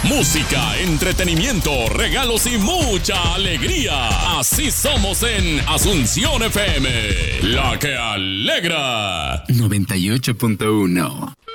Música, entretenimiento, regalos y mucha alegría. Así somos en Asunción FM, la que alegra. 98.1